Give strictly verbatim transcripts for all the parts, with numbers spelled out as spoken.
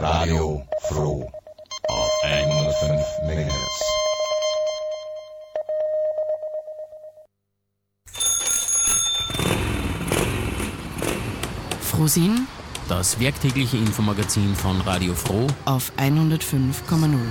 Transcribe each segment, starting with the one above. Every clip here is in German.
Radio Froh auf hundertfünf Megahertz. Frohsinn, das werktägliche Infomagazin von Radio Froh auf hundertfünf Komma null.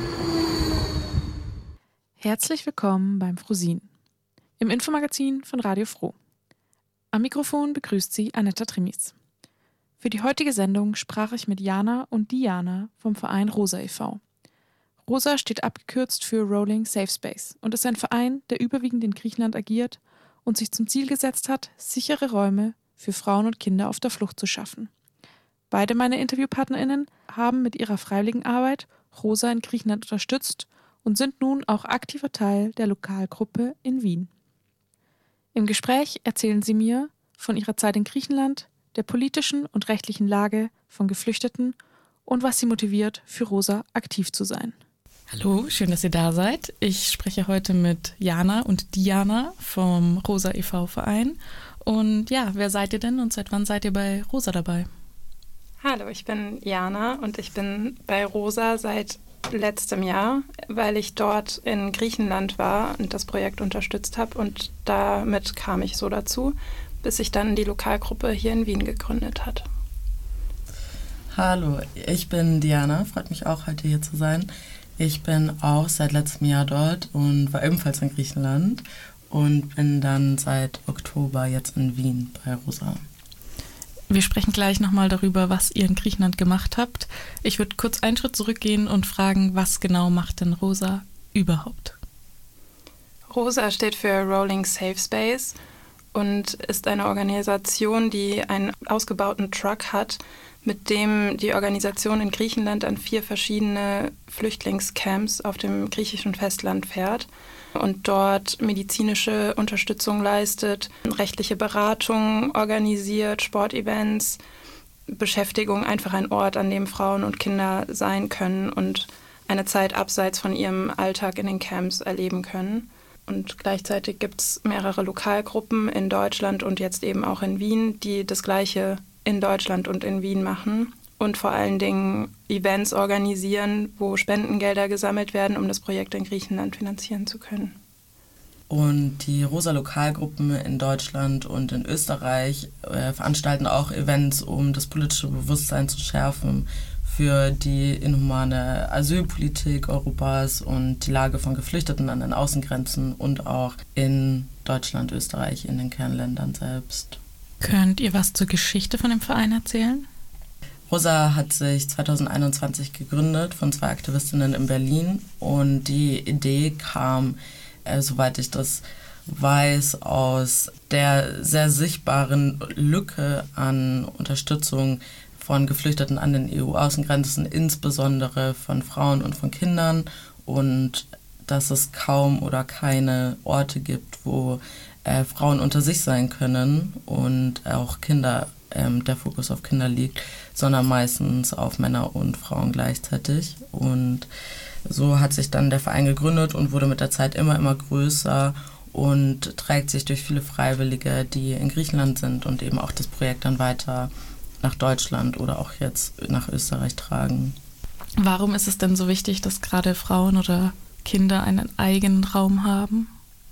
Herzlich willkommen beim Frohsinn, im Infomagazin von Radio Froh. Am Mikrofon begrüßt Sie Anetta Trimis. Für die heutige Sendung sprach ich mit Jana und Diana vom Verein Rosa e V Rosa steht abgekürzt für Rolling Safe Space und ist ein Verein, der überwiegend in Griechenland agiert und sich zum Ziel gesetzt hat, sichere Räume für Frauen und Kinder auf der Flucht zu schaffen. Beide meine InterviewpartnerInnen haben mit ihrer freiwilligen Arbeit Rosa in Griechenland unterstützt und sind nun auch aktiver Teil der Lokalgruppe in Wien. Im Gespräch erzählen sie mir von ihrer Zeit in Griechenland, der politischen und rechtlichen Lage von Geflüchteten und was sie motiviert, für Rosa aktiv zu sein. Hallo, schön, dass ihr da seid. Ich spreche heute mit Jana und Diana vom Rosa e V Verein. Und ja, wer seid ihr denn und seit wann seid ihr bei Rosa dabei? Hallo, ich bin Jana und ich bin bei Rosa seit letztem Jahr, weil ich dort in Griechenland war und das Projekt unterstützt habe und damit kam ich so dazu, bis sich dann die Lokalgruppe hier in Wien gegründet hat. Hallo, ich bin Diana, freut mich auch, heute hier zu sein. Ich bin auch seit letztem Jahr dort und war ebenfalls in Griechenland und bin dann seit Oktober jetzt in Wien bei Rosa. Wir sprechen gleich nochmal darüber, was ihr in Griechenland gemacht habt. Ich würde kurz einen Schritt zurückgehen und fragen, was genau macht denn Rosa überhaupt? Rosa steht für Rolling Safe Space und ist eine Organisation, die einen ausgebauten Truck hat, mit dem die Organisation in Griechenland an vier verschiedene Flüchtlingscamps auf dem griechischen Festland fährt und dort medizinische Unterstützung leistet, rechtliche Beratung organisiert, Sportevents, Beschäftigung, einfach ein Ort, an dem Frauen und Kinder sein können und eine Zeit abseits von ihrem Alltag in den Camps erleben können. Und gleichzeitig gibt es mehrere Lokalgruppen in Deutschland und jetzt eben auch in Wien, die das Gleiche in Deutschland und in Wien machen und vor allen Dingen Events organisieren, wo Spendengelder gesammelt werden, um das Projekt in Griechenland finanzieren zu können. Und die Rosa-Lokalgruppen in Deutschland und in Österreich äh, veranstalten auch Events, um das politische Bewusstsein zu schärfen für die inhumane Asylpolitik Europas und die Lage von Geflüchteten an den Außengrenzen und auch in Deutschland, Österreich, in den Kernländern selbst. Könnt ihr was zur Geschichte von dem Verein erzählen? Rosa hat sich zweitausendeinundzwanzig gegründet von zwei Aktivistinnen in Berlin und die Idee kam, äh, soweit ich das weiß, aus der sehr sichtbaren Lücke an Unterstützung von Geflüchteten an den E U-Außengrenzen, insbesondere von Frauen und von Kindern und dass es kaum oder keine Orte gibt, wo äh, Frauen unter sich sein können und auch Kinder, ähm, der Fokus auf Kinder liegt, sondern meistens auf Männer und Frauen gleichzeitig. Und so hat sich dann der Verein gegründet und wurde mit der Zeit immer, immer größer und trägt sich durch viele Freiwillige, die in Griechenland sind und eben auch das Projekt dann weiter nach Deutschland oder auch jetzt nach Österreich tragen. Warum ist es denn so wichtig, dass gerade Frauen oder Kinder einen eigenen Raum haben?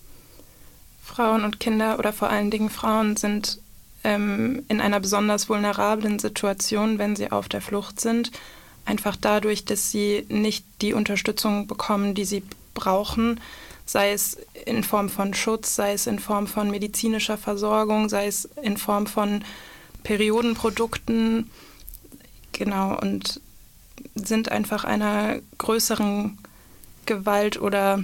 Frauen und Kinder oder vor allen Dingen Frauen sind ähm, in einer besonders vulnerablen Situation, wenn sie auf der Flucht sind. Einfach dadurch, dass sie nicht die Unterstützung bekommen, die sie brauchen, sei es in Form von Schutz, sei es in Form von medizinischer Versorgung, sei es in Form von Periodenprodukten, genau, und sind einfach einer größeren Gewalt oder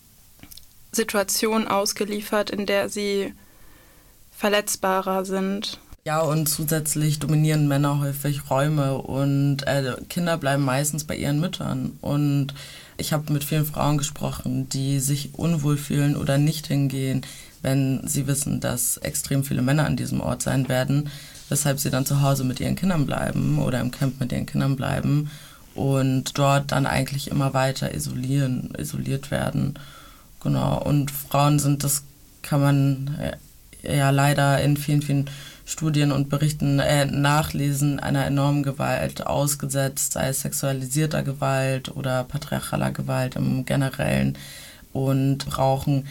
Situation ausgeliefert, in der sie verletzbarer sind. Ja, und zusätzlich dominieren Männer häufig Räume und äh, Kinder bleiben meistens bei ihren Müttern. Und ich habe mit vielen Frauen gesprochen, die sich unwohl fühlen oder nicht hingehen, wenn sie wissen, dass extrem viele Männer an diesem Ort sein werden, weshalb sie dann zu Hause mit ihren Kindern bleiben oder im Camp mit ihren Kindern bleiben und dort dann eigentlich immer weiter isolieren, isoliert werden. Genau, und Frauen sind, das kann man ja leider in vielen, vielen Studien und Berichten äh, nachlesen, einer enormen Gewalt ausgesetzt, sei es sexualisierter Gewalt oder patriarchaler Gewalt im Generellen, und brauchen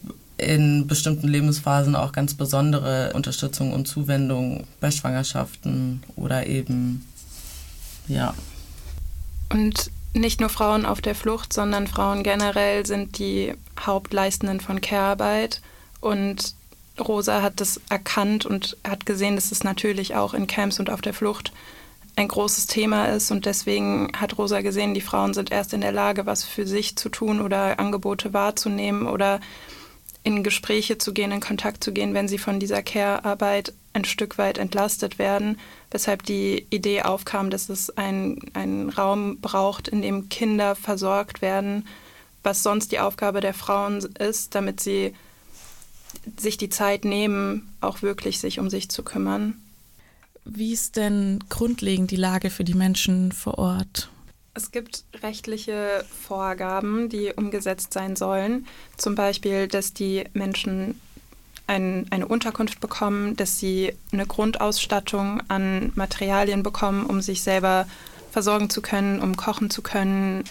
in bestimmten Lebensphasen auch ganz besondere Unterstützung und Zuwendung bei Schwangerschaften oder eben, ja. Und nicht nur Frauen auf der Flucht, sondern Frauen generell sind die Hauptleistenden von Care-Arbeit. Und Rosa hat das erkannt und hat gesehen, dass es natürlich auch in Camps und auf der Flucht ein großes Thema ist. Und deswegen hat Rosa gesehen, die Frauen sind erst in der Lage, was für sich zu tun oder Angebote wahrzunehmen oder in Gespräche zu gehen, in Kontakt zu gehen, wenn sie von dieser Care-Arbeit ein Stück weit entlastet werden, weshalb die Idee aufkam, dass es ein, einen Raum braucht, in dem Kinder versorgt werden, was sonst die Aufgabe der Frauen ist, damit sie sich die Zeit nehmen, auch wirklich sich um sich zu kümmern. Wie ist denn grundlegend die Lage für die Menschen vor Ort? Es gibt rechtliche Vorgaben, die umgesetzt sein sollen. Zum Beispiel, dass die Menschen ein, eine Unterkunft bekommen, dass sie eine Grundausstattung an Materialien bekommen, um sich selber versorgen zu können, um kochen zu können,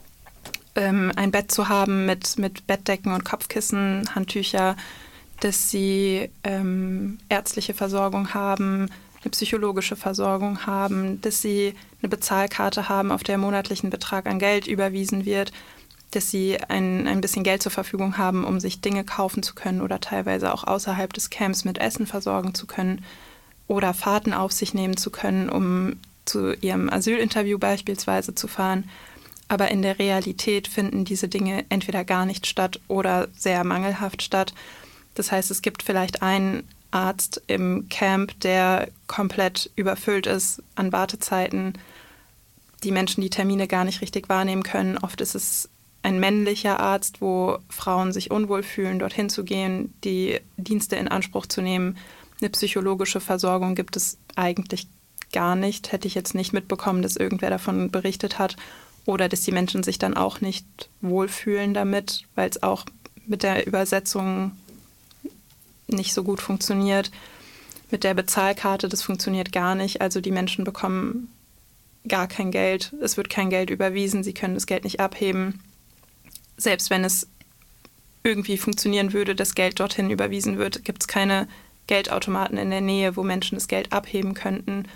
ähm, ein Bett zu haben mit, mit Bettdecken und Kopfkissen, Handtücher, dass sie ähm, ärztliche Versorgung haben, eine psychologische Versorgung haben, dass sie eine Bezahlkarte haben, auf der monatlichen Betrag an Geld überwiesen wird, dass sie ein, ein bisschen Geld zur Verfügung haben, um sich Dinge kaufen zu können oder teilweise auch außerhalb des Camps mit Essen versorgen zu können oder Fahrten auf sich nehmen zu können, um zu ihrem Asylinterview beispielsweise zu fahren. Aber in der Realität finden diese Dinge entweder gar nicht statt oder sehr mangelhaft statt. Das heißt, es gibt vielleicht einen Arzt im Camp, der komplett überfüllt ist an Wartezeiten, die Menschen die Termine gar nicht richtig wahrnehmen können. Oft ist es ein männlicher Arzt, wo Frauen sich unwohl fühlen, dorthin zu gehen, die Dienste in Anspruch zu nehmen. Eine psychologische Versorgung gibt es eigentlich gar nicht. Hätte ich jetzt nicht mitbekommen, dass irgendwer davon berichtet hat. Oder dass die Menschen sich dann auch nicht wohlfühlen damit, weil es auch mit der Übersetzung nicht so gut funktioniert. Mit der Bezahlkarte, das funktioniert gar nicht. Also die Menschen bekommen gar kein Geld. Es wird kein Geld überwiesen. Sie können das Geld nicht abheben. Selbst wenn es irgendwie funktionieren würde, dass Geld dorthin überwiesen wird, gibt es keine Geldautomaten in der Nähe, wo Menschen das Geld abheben könnten.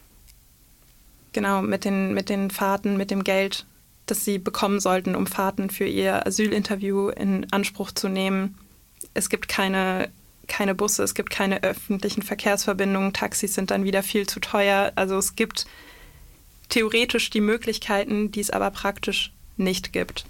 Genau, mit den, mit den Fahrten, mit dem Geld, das sie bekommen sollten, um Fahrten für ihr Asylinterview in Anspruch zu nehmen. Es gibt keine keine Busse, es gibt keine öffentlichen Verkehrsverbindungen, Taxis sind dann wieder viel zu teuer. Also es gibt theoretisch die Möglichkeiten, die es aber praktisch nicht gibt.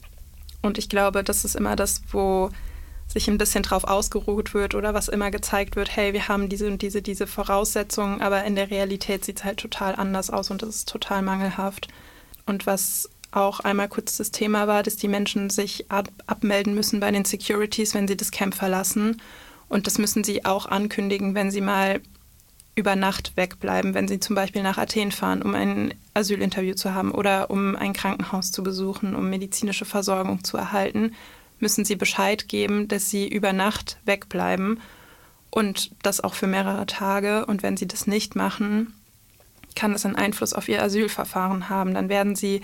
Und ich glaube, das ist immer das, wo sich ein bisschen drauf ausgeruht wird oder was immer gezeigt wird, hey, wir haben diese und diese, diese Voraussetzungen, aber in der Realität sieht es halt total anders aus und das ist total mangelhaft. Und was auch einmal kurz das Thema war, dass die Menschen sich ab- abmelden müssen bei den Securities, wenn sie das Camp verlassen. Und das müssen sie auch ankündigen, wenn sie mal über Nacht wegbleiben, wenn sie zum Beispiel nach Athen fahren, um ein Asylinterview zu haben oder um ein Krankenhaus zu besuchen, um medizinische Versorgung zu erhalten, müssen sie Bescheid geben, dass sie über Nacht wegbleiben und das auch für mehrere Tage. Und wenn sie das nicht machen, kann das einen Einfluss auf ihr Asylverfahren haben. Dann werden sie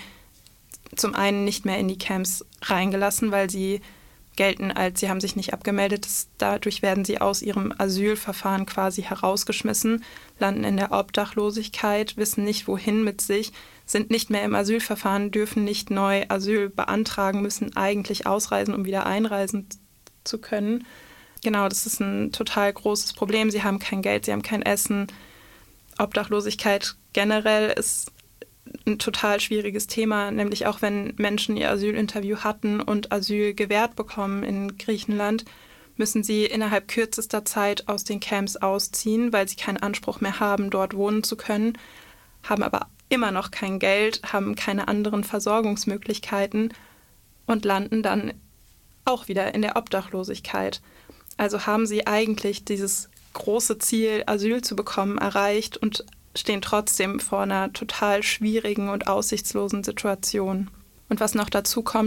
zum einen nicht mehr in die Camps reingelassen, weil sie gelten als, sie haben sich nicht abgemeldet. Das, dadurch werden sie aus ihrem Asylverfahren quasi herausgeschmissen, landen in der Obdachlosigkeit, wissen nicht, wohin mit sich, sind nicht mehr im Asylverfahren, dürfen nicht neu Asyl beantragen, müssen eigentlich ausreisen, um wieder einreisen zu können. Genau, das ist ein total großes Problem. Sie haben kein Geld, sie haben kein Essen. Obdachlosigkeit generell ist ein total schwieriges Thema, nämlich auch wenn Menschen ihr Asylinterview hatten und Asyl gewährt bekommen in Griechenland, müssen sie innerhalb kürzester Zeit aus den Camps ausziehen, weil sie keinen Anspruch mehr haben, dort wohnen zu können, haben aber immer noch kein Geld, haben keine anderen Versorgungsmöglichkeiten und landen dann auch wieder in der Obdachlosigkeit. Also haben sie eigentlich dieses große Ziel, Asyl zu bekommen, erreicht und stehen trotzdem vor einer total schwierigen und aussichtslosen Situation. Und was noch dazu kommt,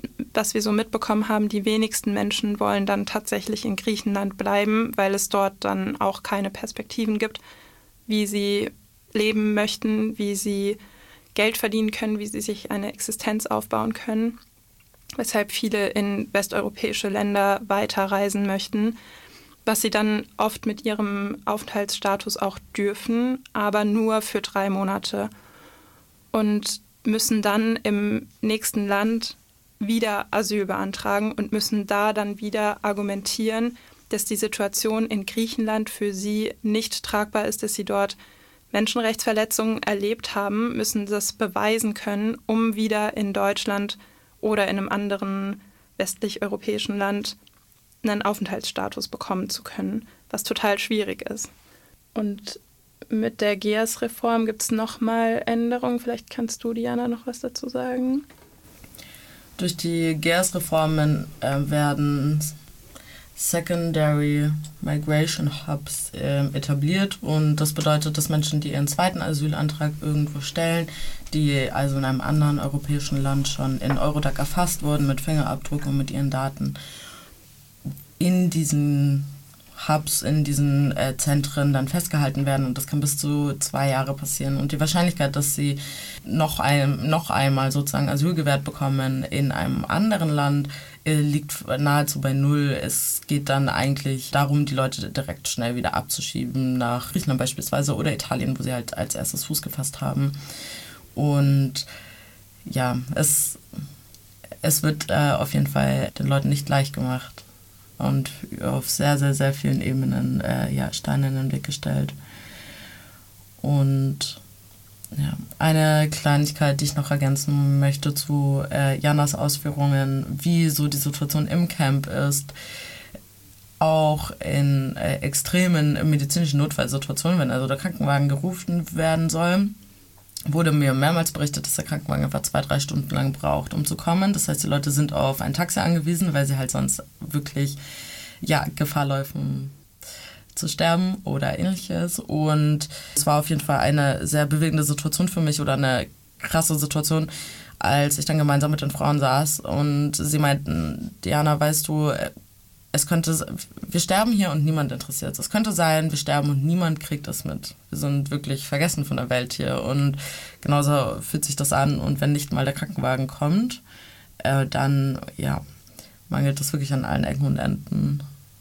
was wir so mitbekommen haben, die wenigsten Menschen wollen dann tatsächlich in Griechenland bleiben, weil es dort dann auch keine Perspektiven gibt, wie sie leben möchten, wie sie Geld verdienen können, wie sie sich eine Existenz aufbauen können, weshalb viele in westeuropäische Länder weiterreisen möchten, was sie dann oft mit ihrem Aufenthaltsstatus auch dürfen, aber nur für drei Monate und müssen dann im nächsten Land wieder Asyl beantragen und müssen da dann wieder argumentieren, dass die Situation in Griechenland für sie nicht tragbar ist, dass sie dort Menschenrechtsverletzungen erlebt haben, müssen das beweisen können, um wieder in Deutschland oder in einem anderen westlich-europäischen Land einen Aufenthaltsstatus bekommen zu können, was total schwierig ist. Und mit der G E A S-Reform gibt es nochmal Änderungen. Vielleicht kannst du, Diana, noch was dazu sagen? Durch die G E A S-Reformen äh, werden Secondary Migration Hubs äh, etabliert und das bedeutet, dass Menschen, die ihren zweiten Asylantrag irgendwo stellen, die also in einem anderen europäischen Land schon in Eurodac erfasst wurden mit Fingerabdruck und mit ihren Daten, in diesen Hubs, in diesen äh, Zentren dann festgehalten werden und das kann bis zu zwei Jahre passieren. Und die Wahrscheinlichkeit, dass sie noch, ein, noch einmal sozusagen Asyl gewährt bekommen in einem anderen Land, äh, liegt nahezu bei null. Es geht dann eigentlich darum, die Leute direkt schnell wieder abzuschieben, nach Griechenland beispielsweise oder Italien, wo sie halt als erstes Fuß gefasst haben. Und ja, es, es wird äh, auf jeden Fall den Leuten nicht leicht gemacht und auf sehr, sehr, sehr vielen Ebenen äh, ja, Steine in den Weg gestellt. Und ja, eine Kleinigkeit, die ich noch ergänzen möchte zu äh, Janas Ausführungen, wie so die Situation im Camp ist, auch in äh, extremen medizinischen Notfallsituationen, wenn also der Krankenwagen gerufen werden soll, wurde mir mehrmals berichtet, dass der Krankenwagen etwa zwei, drei Stunden lang braucht, um zu kommen. Das heißt, die Leute sind auf ein Taxi angewiesen, weil sie halt sonst wirklich ja, Gefahr laufen zu sterben oder ähnliches. Und es war auf jeden Fall eine sehr bewegende Situation für mich oder eine krasse Situation, als ich dann gemeinsam mit den Frauen saß und sie meinten, Diana, weißt du, es könnte, wir sterben hier und niemand interessiert es. Es könnte sein, wir sterben und niemand kriegt es mit. Wir sind wirklich vergessen von der Welt hier und genauso fühlt sich das an. Und wenn nicht mal der Krankenwagen kommt, äh, dann ja, mangelt es wirklich an allen Ecken und Enden.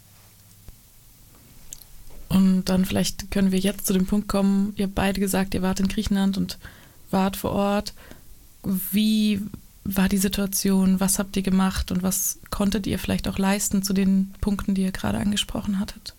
Und dann vielleicht können wir jetzt zu dem Punkt kommen, ihr habt beide gesagt, ihr wart in Griechenland und wart vor Ort. Wie war die Situation? Was habt ihr gemacht und was konntet ihr vielleicht auch leisten zu den Punkten, die ihr gerade angesprochen hattet?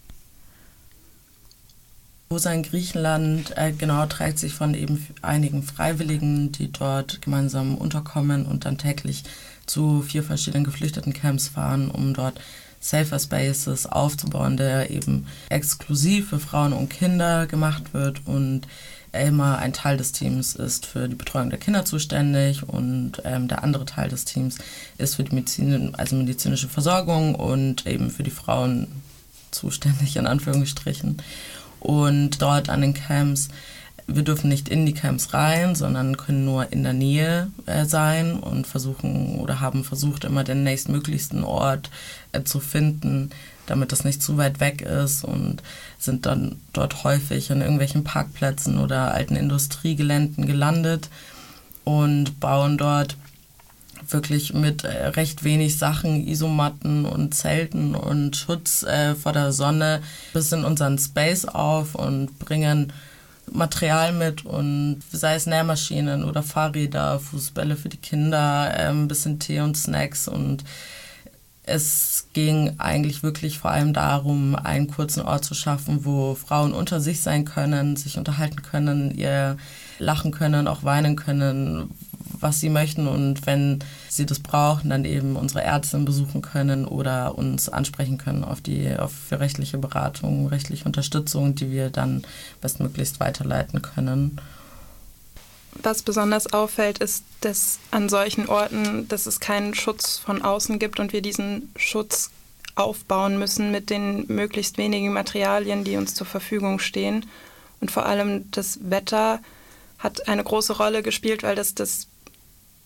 Rosa in Griechenland äh, genau trägt sich von eben einigen Freiwilligen, die dort gemeinsam unterkommen und dann täglich zu vier verschiedenen Geflüchtetencamps fahren, um dort Safer Spaces aufzubauen, der eben exklusiv für Frauen und Kinder gemacht wird und immer ein Teil des Teams ist für die Betreuung der Kinder zuständig und ähm, der andere Teil des Teams ist für die Medizin, also medizinische Versorgung und eben für die Frauen zuständig, in Anführungsstrichen. Und dort an den Camps, wir dürfen nicht in die Camps rein, sondern können nur in der Nähe äh, sein und versuchen oder haben versucht, immer den nächstmöglichsten Ort äh, zu finden, damit das nicht zu weit weg ist und sind dann dort häufig an irgendwelchen Parkplätzen oder alten Industriegeländen gelandet und bauen dort wirklich mit äh, recht wenig Sachen, Isomatten und Zelten und Schutz äh, vor der Sonne bis in unseren Space auf und bringen Material mit und sei es Nähmaschinen oder Fahrräder, Fußbälle für die Kinder, äh, ein bisschen Tee und Snacks und es ging eigentlich wirklich vor allem darum, einen kurzen Ort zu schaffen, wo Frauen unter sich sein können, sich unterhalten können, ihr lachen können, auch weinen können, was sie möchten und wenn sie das brauchen, dann eben unsere Ärztin besuchen können oder uns ansprechen können auf die auf für rechtliche Beratung, rechtliche Unterstützung, die wir dann bestmöglichst weiterleiten können. Was besonders auffällt, ist, dass an solchen Orten, dass es keinen Schutz von außen gibt und wir diesen Schutz aufbauen müssen mit den möglichst wenigen Materialien, die uns zur Verfügung stehen. Und vor allem das Wetter hat eine große Rolle gespielt, weil das, das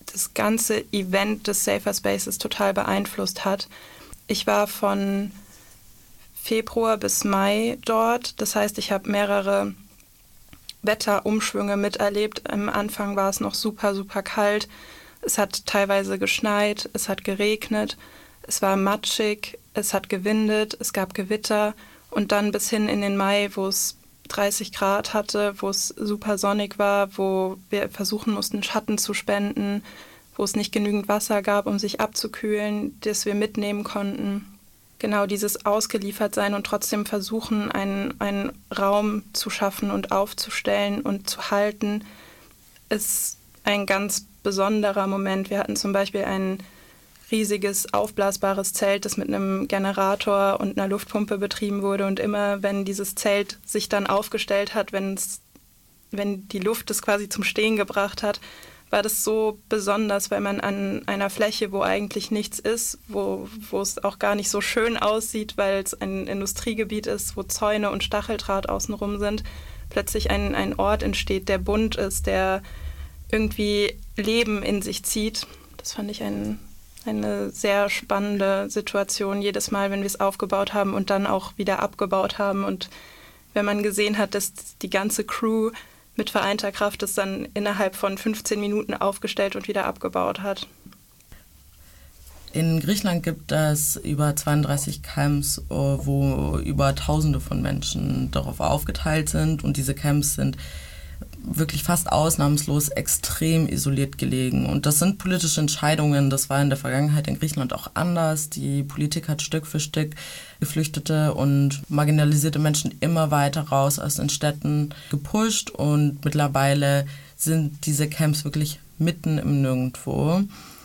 das ganze Event des Safer Spaces total beeinflusst hat. Ich war von Februar bis Mai dort. Das heißt, ich habe mehrere Wetterumschwünge miterlebt. Am Anfang war es noch super, super kalt. Es hat teilweise geschneit, es hat geregnet, es war matschig, es hat gewindet, es gab Gewitter und dann bis hin in den Mai, wo es dreißig Grad hatte, wo es super sonnig war, wo wir versuchen mussten, Schatten zu spenden, wo es nicht genügend Wasser gab, um sich abzukühlen, das wir mitnehmen konnten. Genau dieses Ausgeliefertsein und trotzdem versuchen, einen, einen Raum zu schaffen und aufzustellen und zu halten, ist ein ganz besonderer Moment. Wir hatten zum Beispiel ein riesiges aufblasbares Zelt, das mit einem Generator und einer Luftpumpe betrieben wurde. Und immer, wenn dieses Zelt sich dann aufgestellt hat, wenn's, wenn die Luft es quasi zum Stehen gebracht hat, war das so besonders, weil man an einer Fläche, wo eigentlich nichts ist, wo, wo es auch gar nicht so schön aussieht, weil es ein Industriegebiet ist, wo Zäune und Stacheldraht außenrum sind, plötzlich ein, ein Ort entsteht, der bunt ist, der irgendwie Leben in sich zieht. Das fand ich ein, eine sehr spannende Situation, jedes Mal, wenn wir es aufgebaut haben und dann auch wieder abgebaut haben. Und wenn man gesehen hat, dass die ganze Crew mit vereinter Kraft es dann innerhalb von fünfzehn Minuten aufgestellt und wieder abgebaut hat. In Griechenland gibt es über zweiunddreißig Camps, wo über Tausende von Menschen darauf aufgeteilt sind. Und diese Camps sind wirklich fast ausnahmslos extrem isoliert gelegen. Und das sind politische Entscheidungen. Das war in der Vergangenheit in Griechenland auch anders. Die Politik hat Stück für Stück geflüchtete und marginalisierte Menschen immer weiter raus aus den Städten gepusht. Und mittlerweile sind diese Camps wirklich mitten im Nirgendwo.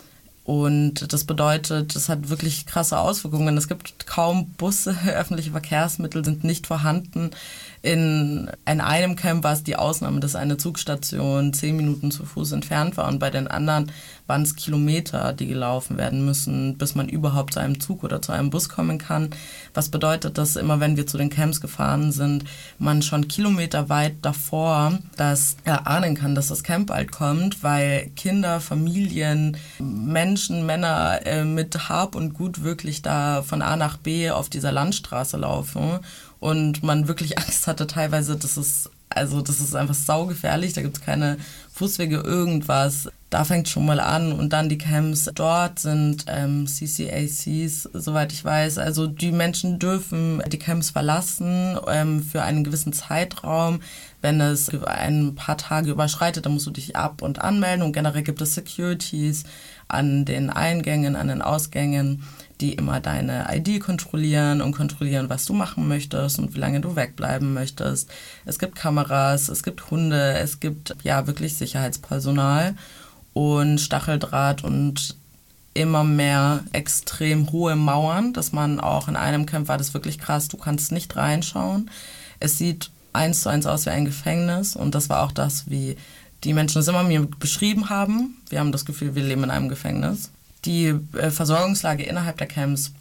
Und das bedeutet, das hat wirklich krasse Auswirkungen. Es gibt kaum Busse, öffentliche Verkehrsmittel sind nicht vorhanden. In, in einem Camp war es die Ausnahme, dass eine Zugstation zehn Minuten zu Fuß entfernt war und bei den anderen waren es Kilometer, die gelaufen werden müssen, bis man überhaupt zu einem Zug oder zu einem Bus kommen kann. Was bedeutet, dass immer, wenn wir zu den Camps gefahren sind, man schon Kilometer weit davor das erahnen kann, dass das Camp bald kommt, weil Kinder, Familien, Menschen, Männer äh, mit Hab und Gut wirklich da von A nach B auf dieser Landstraße laufen. Und man wirklich Angst hatte teilweise, das ist, also das ist einfach saugefährlich, da gibt es keine Fußwege, irgendwas. Da fängt schon mal an und dann die Camps. Dort sind ähm, C C A Cs, soweit ich weiß. Also die Menschen dürfen die Camps verlassen ähm, für einen gewissen Zeitraum. Wenn es ein paar Tage überschreitet, dann musst du dich ab- und anmelden. Und generell gibt es Securities an den Eingängen, an den Ausgängen, die immer deine I D kontrollieren und kontrollieren, was du machen möchtest und wie lange du wegbleiben möchtest. Es gibt Kameras, es gibt Hunde, es gibt ja wirklich Sicherheitspersonal und Stacheldraht und immer mehr extrem hohe Mauern, dass man auch in einem Camp war das wirklich krass, du kannst nicht reinschauen. Es sieht eins zu eins aus wie ein Gefängnis und das war auch das, wie die Menschen es immer mir beschrieben haben. Wir haben das Gefühl, wir leben in einem Gefängnis. Die äh, Versorgungslage innerhalb der Camps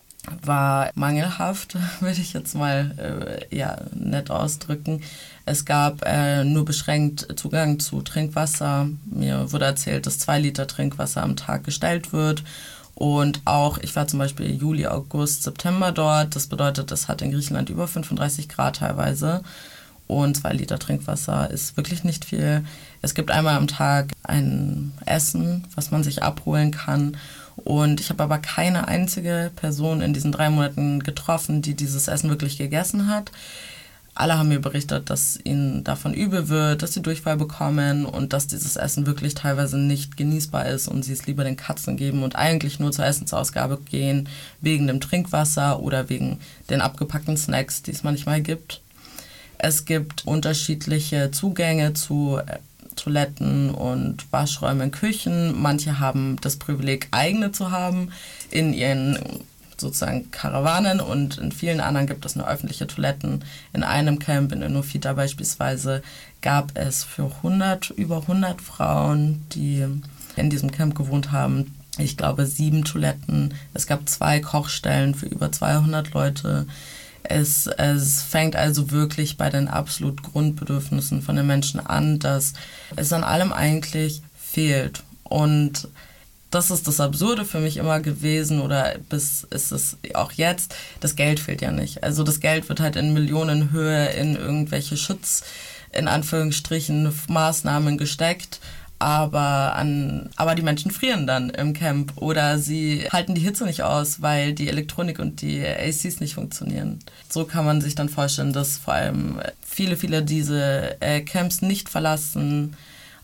war mangelhaft, würde ich jetzt mal äh, ja, nett ausdrücken. Es gab äh, nur beschränkt Zugang zu Trinkwasser. Mir wurde erzählt, dass zwei Liter Trinkwasser am Tag gestellt wird. Und auch, ich war zum Beispiel Juli, August, September dort. Das bedeutet, es hat in Griechenland über fünfunddreißig Grad teilweise. Und zwei Liter Trinkwasser ist wirklich nicht viel. Es gibt einmal am Tag ein Essen, was man sich abholen kann. Und ich habe aber keine einzige Person in diesen drei Monaten getroffen, die dieses Essen wirklich gegessen hat. Alle haben mir berichtet, dass ihnen davon übel wird, dass sie Durchfall bekommen und dass dieses Essen wirklich teilweise nicht genießbar ist und sie es lieber den Katzen geben und eigentlich nur zur Essensausgabe gehen, wegen dem Trinkwasser oder wegen den abgepackten Snacks, die es manchmal gibt. Es gibt unterschiedliche Zugänge zu Toiletten und Waschräumen, Küchen. Manche haben das Privileg, eigene zu haben in ihren sozusagen Karawanen und in vielen anderen gibt es nur öffentliche Toiletten. In einem Camp, in Enofita beispielsweise, gab es für hundert, über hundert Frauen, die in diesem Camp gewohnt haben, ich glaube sieben Toiletten. Es gab zwei Kochstellen für über zweihundert Leute. Es, es fängt also wirklich bei den absolut Grundbedürfnissen von den Menschen an, dass es an allem eigentlich fehlt. Und das ist das Absurde für mich immer gewesen, oder bis ist es auch jetzt, das Geld fehlt ja nicht. Also das Geld wird halt in Millionenhöhe in irgendwelche Schutz, in Anführungsstrichen, Maßnahmen gesteckt. Aber, an, aber die Menschen frieren dann im Camp oder sie halten die Hitze nicht aus, weil die Elektronik und die A Cs nicht funktionieren. So kann man sich dann vorstellen, dass vor allem viele, viele diese äh, Camps nicht verlassen,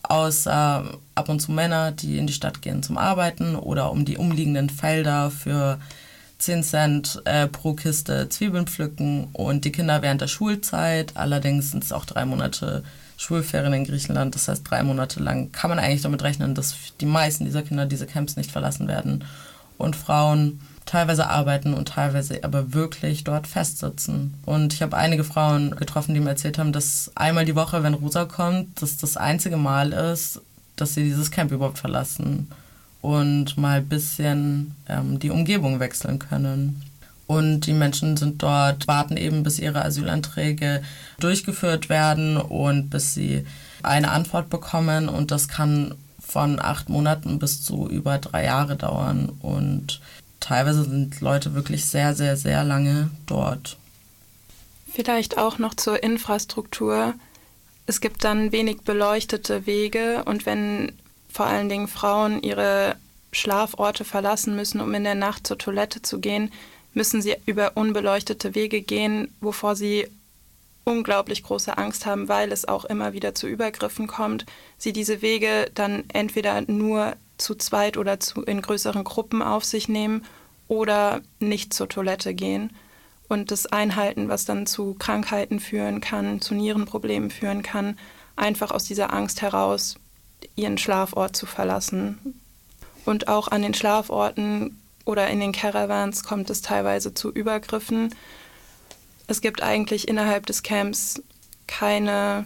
außer ab und zu Männer, die in die Stadt gehen zum Arbeiten oder um die umliegenden Felder für zehn Cent äh, pro Kiste Zwiebeln pflücken, und die Kinder während der Schulzeit. Allerdings sind es auch drei Monate Schulferien in Griechenland. Das heißt, drei Monate lang kann man eigentlich damit rechnen, dass die meisten dieser Kinder diese Camps nicht verlassen werden. Und Frauen teilweise arbeiten und teilweise aber wirklich dort festsitzen. Und ich habe einige Frauen getroffen, die mir erzählt haben, dass einmal die Woche, wenn Rosa kommt, dass das einzige Mal ist, dass sie dieses Camp überhaupt verlassen und mal ein bisschen ähm, die Umgebung wechseln können. Und die Menschen sind dort, warten eben, bis ihre Asylanträge durchgeführt werden und bis sie eine Antwort bekommen. Und das kann von acht Monaten bis zu über drei Jahre dauern. Und teilweise sind Leute wirklich sehr, sehr, sehr lange dort. Vielleicht auch noch zur Infrastruktur. Es gibt dann wenig beleuchtete Wege, und wenn vor allen Dingen Frauen ihre Schlaforte verlassen müssen, um in der Nacht zur Toilette zu gehen, müssen sie über unbeleuchtete Wege gehen, wovor sie unglaublich große Angst haben, weil es auch immer wieder zu Übergriffen kommt. Sie diese Wege dann entweder nur zu zweit oder zu, in größeren Gruppen auf sich nehmen oder nicht zur Toilette gehen. Und das Einhalten, was dann zu Krankheiten führen kann, zu Nierenproblemen führen kann, einfach aus dieser Angst heraus, ihren Schlafort zu verlassen. Und auch an den Schlaforten oder in den Caravans kommt es teilweise zu Übergriffen. Es gibt eigentlich innerhalb des Camps keine,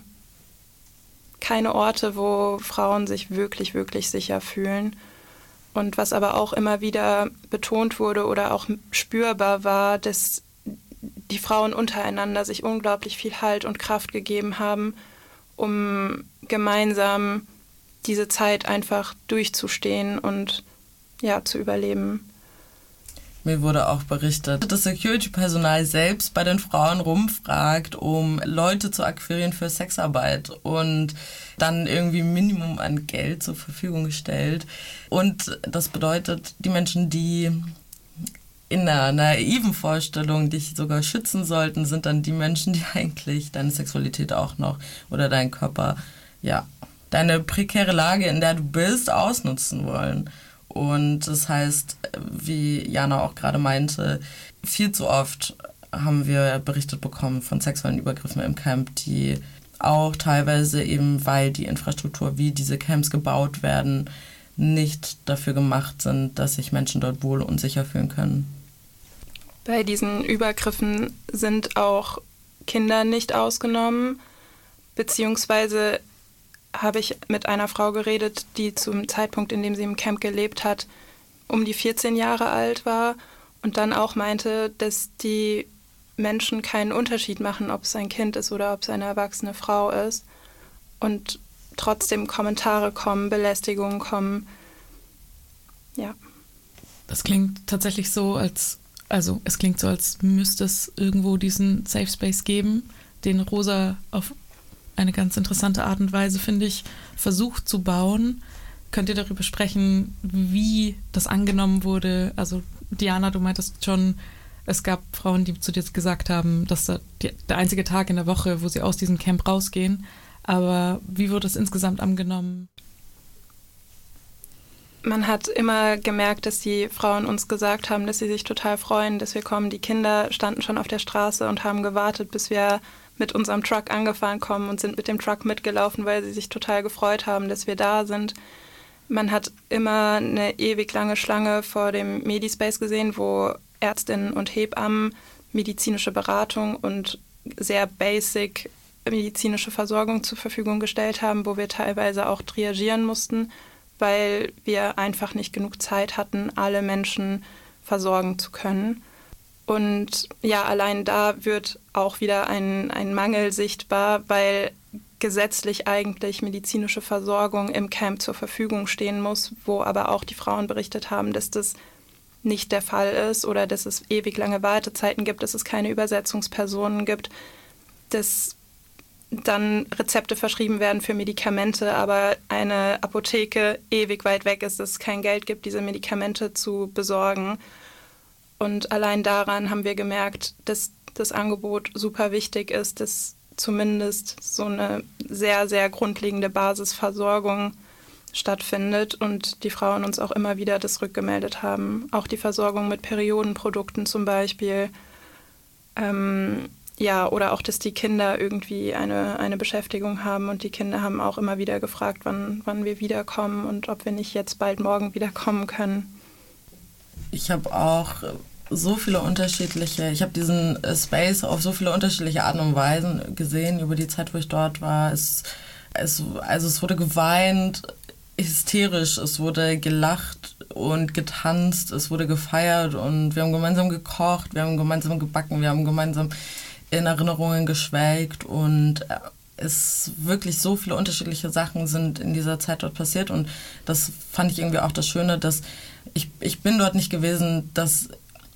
keine Orte, wo Frauen sich wirklich, wirklich sicher fühlen. Und was aber auch immer wieder betont wurde oder auch spürbar war, dass die Frauen untereinander sich unglaublich viel Halt und Kraft gegeben haben, um gemeinsam diese Zeit einfach durchzustehen und ja, zu überleben. Mir wurde auch berichtet, dass Security-Personal selbst bei den Frauen rumfragt, um Leute zu akquirieren für Sexarbeit, und dann irgendwie ein Minimum an Geld zur Verfügung stellt. Und das bedeutet, die Menschen, die in einer naiven Vorstellung dich sogar schützen sollten, sind dann die Menschen, die eigentlich deine Sexualität auch noch oder deinen Körper, ja, deine prekäre Lage, in der du bist, ausnutzen wollen. Und das heißt, wie Jana auch gerade meinte, viel zu oft haben wir berichtet bekommen von sexuellen Übergriffen im Camp, die auch teilweise eben, weil die Infrastruktur, wie diese Camps gebaut werden, nicht dafür gemacht sind, dass sich Menschen dort wohl und sicher fühlen können. Bei diesen Übergriffen sind auch Kinder nicht ausgenommen, beziehungsweise habe ich mit einer Frau geredet, die zum Zeitpunkt, in dem sie im Camp gelebt hat, um die vierzehn Jahre alt war und dann auch meinte, dass die Menschen keinen Unterschied machen, ob es ein Kind ist oder ob es eine erwachsene Frau ist, und trotzdem Kommentare kommen, Belästigungen kommen. Ja. Das klingt tatsächlich so, als, also es klingt so, als müsste es irgendwo diesen Safe Space geben, den Rosa auf eine ganz interessante Art und Weise, finde ich, versucht zu bauen. Könnt ihr darüber sprechen, wie das angenommen wurde? Also Diana, du meintest schon, es gab Frauen, die zu dir gesagt haben, dass da die, der einzige Tag in der Woche, wo sie aus diesem Camp rausgehen. Aber wie wurde es insgesamt angenommen? Man hat immer gemerkt, dass die Frauen uns gesagt haben, dass sie sich total freuen, dass wir kommen. Die Kinder standen schon auf der Straße und haben gewartet, bis wir mit unserem Truck angefahren kommen, und sind mit dem Truck mitgelaufen, weil sie sich total gefreut haben, dass wir da sind. Man hat immer eine ewig lange Schlange vor dem Medispace gesehen, wo Ärztinnen und Hebammen medizinische Beratung und sehr basic medizinische Versorgung zur Verfügung gestellt haben, wo wir teilweise auch triagieren mussten, weil wir einfach nicht genug Zeit hatten, alle Menschen versorgen zu können. Und ja, allein da wird auch wieder ein, ein Mangel sichtbar, weil gesetzlich eigentlich medizinische Versorgung im Camp zur Verfügung stehen muss, wo aber auch die Frauen berichtet haben, dass das nicht der Fall ist oder dass es ewig lange Wartezeiten gibt, dass es keine Übersetzungspersonen gibt, dass dann Rezepte verschrieben werden für Medikamente, aber eine Apotheke ewig weit weg ist, dass es kein Geld gibt, diese Medikamente zu besorgen. Und allein daran haben wir gemerkt, dass das Angebot super wichtig ist, dass zumindest so eine sehr, sehr grundlegende Basisversorgung stattfindet und die Frauen uns auch immer wieder das rückgemeldet haben. Auch die Versorgung mit Periodenprodukten zum Beispiel. Ähm, ja, oder auch, dass die Kinder irgendwie eine, eine Beschäftigung haben und die Kinder haben auch immer wieder gefragt, wann, wann wir wiederkommen und ob wir nicht jetzt bald morgen wiederkommen können. Ich habe auch so viele unterschiedliche, ich habe diesen Space auf so viele unterschiedliche Arten und Weisen gesehen über die Zeit, wo ich dort war. Es, es, also es wurde geweint, hysterisch, es wurde gelacht und getanzt, es wurde gefeiert und wir haben gemeinsam gekocht, wir haben gemeinsam gebacken, wir haben gemeinsam in Erinnerungen geschwelgt und es wirklich so viele unterschiedliche Sachen sind in dieser Zeit dort passiert und das fand ich irgendwie auch das Schöne, dass ich, ich bin dort nicht gewesen, dass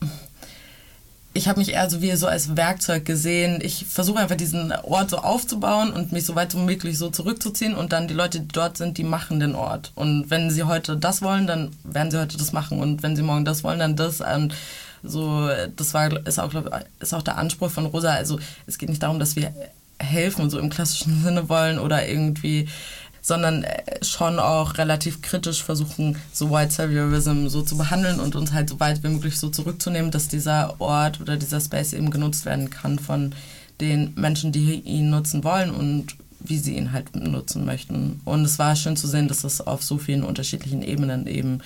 ich habe mich eher so wie so als Werkzeug gesehen. Ich versuche einfach diesen Ort so aufzubauen und mich so weit wie möglich so zurückzuziehen und dann die Leute, die dort sind, die machen den Ort. Und wenn sie heute das wollen, dann werden sie heute das machen und wenn sie morgen das wollen, dann das. Und so, das war ist auch, ist auch der Anspruch von Rosa. Also es geht nicht darum, dass wir helfen, so im klassischen Sinne wollen oder irgendwie, sondern schon auch relativ kritisch versuchen, so White Saviorism so zu behandeln und uns halt so weit wie möglich so zurückzunehmen, dass dieser Ort oder dieser Space eben genutzt werden kann von den Menschen, die ihn nutzen wollen und wie sie ihn halt nutzen möchten. Und es war schön zu sehen, dass das auf so vielen unterschiedlichen Ebenen eben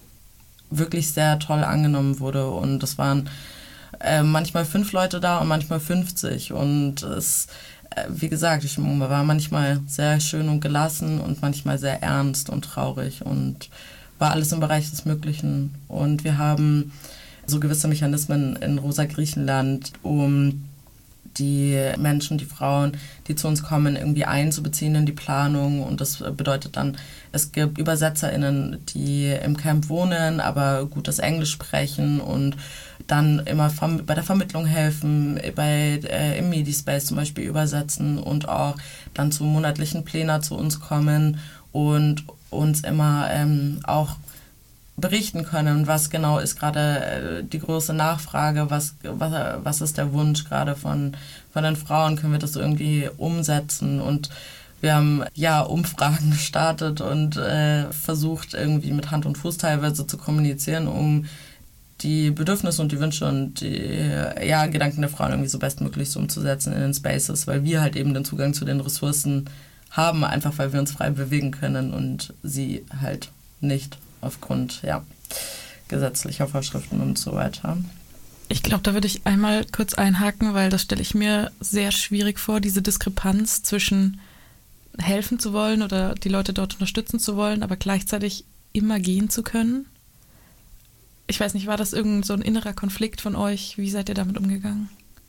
wirklich sehr toll angenommen wurde und es waren äh, manchmal fünf Leute da und manchmal fünfzig und es wie gesagt, ich war manchmal sehr schön und gelassen und manchmal sehr ernst und traurig und war alles im Bereich des Möglichen. Und wir haben so gewisse Mechanismen in Rosa Griechenland, um die Menschen, die Frauen, die zu uns kommen, irgendwie einzubeziehen in die Planung. Und das bedeutet dann, es gibt ÜbersetzerInnen, die im Camp wohnen, aber gutes Englisch sprechen und dann immer vom, bei der Vermittlung helfen, bei, äh, im Medispace zum Beispiel übersetzen und auch dann zu monatlichen Plänen zu uns kommen und uns immer ähm, auch berichten können, was genau ist gerade äh, die große Nachfrage, was, was, was ist der Wunsch gerade von, von den Frauen, können wir das irgendwie umsetzen und wir haben ja Umfragen gestartet und äh, versucht irgendwie mit Hand und Fuß teilweise zu kommunizieren, um die Bedürfnisse und die Wünsche und die ja, Gedanken der Frauen irgendwie so bestmöglich so umzusetzen in den Spaces, weil wir halt eben den Zugang zu den Ressourcen haben, einfach weil wir uns frei bewegen können und sie halt nicht aufgrund ja, gesetzlicher Vorschriften und so weiter. Ich glaube, da würde ich einmal kurz einhaken, weil das stelle ich mir sehr schwierig vor, diese Diskrepanz zwischen helfen zu wollen oder die Leute dort unterstützen zu wollen, aber gleichzeitig immer gehen zu können. Ich weiß nicht, war das irgend so ein innerer Konflikt von euch? Wie seid ihr damit umgegangen?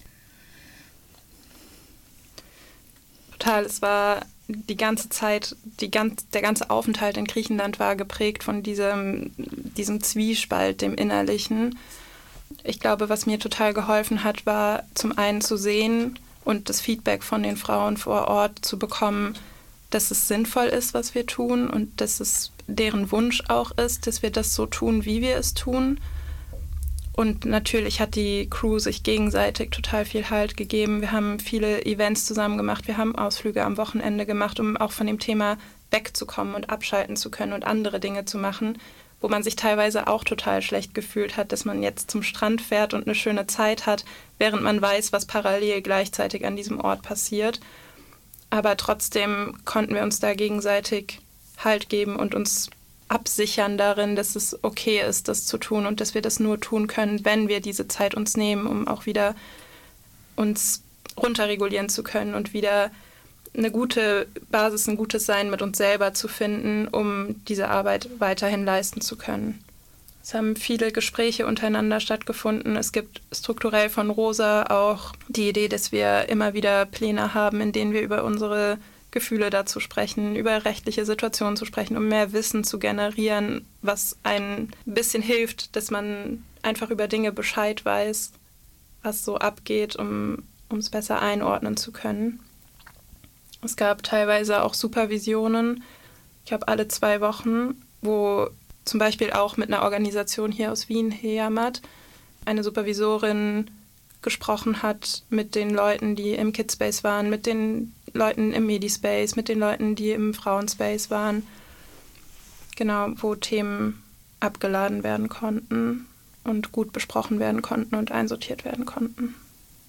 Total, es war die ganze Zeit, die ganz, der ganze Aufenthalt in Griechenland war geprägt von diesem, diesem Zwiespalt, dem Innerlichen. Ich glaube, was mir total geholfen hat, war zum einen zu sehen und das Feedback von den Frauen vor Ort zu bekommen, dass es sinnvoll ist, was wir tun und dass es deren Wunsch auch ist, dass wir das so tun, wie wir es tun. Und natürlich hat die Crew sich gegenseitig total viel Halt gegeben. Wir haben viele Events zusammen gemacht, wir haben Ausflüge am Wochenende gemacht, um auch von dem Thema wegzukommen und abschalten zu können und andere Dinge zu machen, wo man sich teilweise auch total schlecht gefühlt hat, dass man jetzt zum Strand fährt und eine schöne Zeit hat, während man weiß, was parallel gleichzeitig an diesem Ort passiert. Aber trotzdem konnten wir uns da gegenseitig Halt geben und uns absichern darin, dass es okay ist, das zu tun und dass wir das nur tun können, wenn wir diese Zeit uns nehmen, um auch wieder uns runterregulieren zu können und wieder eine gute Basis, ein gutes Sein mit uns selber zu finden, um diese Arbeit weiterhin leisten zu können. Es haben viele Gespräche untereinander stattgefunden. Es gibt strukturell von Rosa auch die Idee, dass wir immer wieder Pläne haben, in denen wir über unsere Gefühle dazu sprechen, über rechtliche Situationen zu sprechen, um mehr Wissen zu generieren, was ein bisschen hilft, dass man einfach über Dinge Bescheid weiß, was so abgeht, um um es besser einordnen zu können. Es gab teilweise auch Supervisionen, ich glaube alle zwei Wochen, wo zum Beispiel auch mit einer Organisation hier aus Wien, Heamat, eine Supervisorin gesprochen hat mit den Leuten, die im Kidspace waren, mit den Leuten im Medispace, mit den Leuten, die im Frauenspace waren. Genau, wo Themen abgeladen werden konnten und gut besprochen werden konnten und einsortiert werden konnten.